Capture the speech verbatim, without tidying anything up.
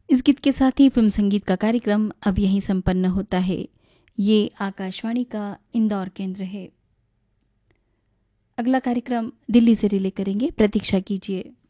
इस गीत के साथ ही फिल्म संगीत का कार्यक्रम अब यहीं संपन्न होता है। ये आकाशवाणी का इंदौर केंद्र है। अगला कार्यक्रम दिल्ली से रिले करेंगे, प्रतीक्षा कीजिए।